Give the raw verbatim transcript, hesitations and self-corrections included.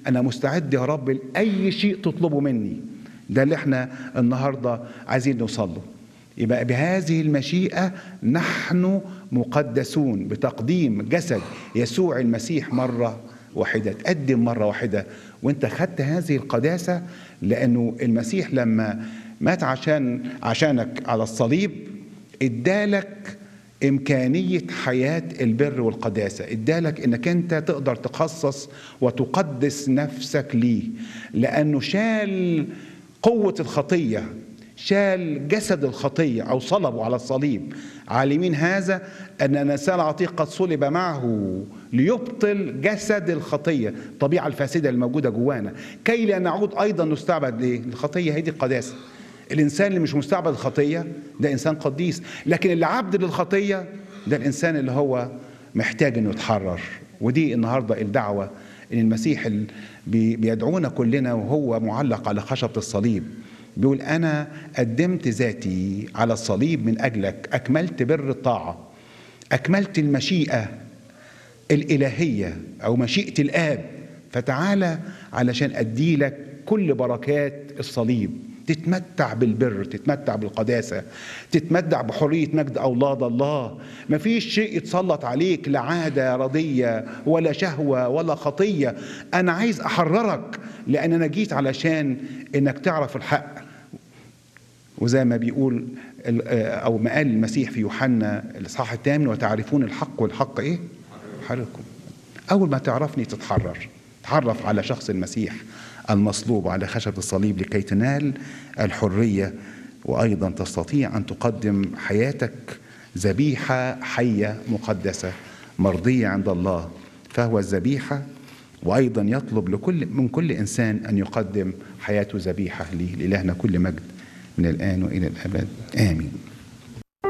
أنا مستعد يا رب لأي شيء تطلبه مني. ده اللي احنا النهاردة عايزين نوصل له. يبقى بهذه المشيئة نحن مقدسون بتقديم جسد يسوع المسيح مرة واحدة. تقدم مرة واحدة وانت خدت هذه القداسة، لأنه المسيح لما مات عشان عشانك على الصليب ادالك إمكانية حياة البر والقداسة، ادالك انك انت تقدر تخصص وتقدس نفسك ليه، لأنه شال قوة الخطية، شال جسد الخطية أو صلبه على الصليب، عالمين هذا أن الإنسان العتيق قد صلب معه ليبطل جسد الخطية، الطبيعة الفاسدة الموجودة جوانا، كي لا نعود أيضا نستعبد للخطية. هي دي القداسة. الإنسان اللي مش مستعبد الخطية ده إنسان قديس، لكن اللي عبد للخطية ده الإنسان اللي هو محتاج إنه يتحرر. ودي النهاردة الدعوة إن المسيح بيدعونا كلنا وهو معلق على خشبة الصليب، بيقول أنا قدمت ذاتي على الصليب من أجلك، أكملت بر الطاعة، أكملت المشيئة الإلهية أو مشيئة الآب، فتعالى علشان أديلك كل بركات الصليب، تتمتع بالبر، تتمتع بالقداسة، تتمتع بحرية مجد أولاد الله. مفيش شيء يتسلط عليك، لا عادة رضية ولا شهوة ولا خطية. أنا عايز أحررك لأن أنا جيت علشان إنك تعرف الحق. وزي ما بيقول أو ما قال المسيح في يوحنا الإصحاح الثامن، وتعرفون الحق والحق إيه؟ يحرركم. أول ما تعرفني تتحرر، تعرف على شخص المسيح المصلوب على خشبة الصليب لكي تنال الحرية، وأيضا تستطيع أن تقدم حياتك ذبيحة حية مقدسة مرضية عند الله. فهو الذبيحة، وأيضا يطلب لكل من كل إنسان أن يقدم حياته ذبيحة ليه. لإلهنا كل مجد من الآن وإلى الأبد، آمين.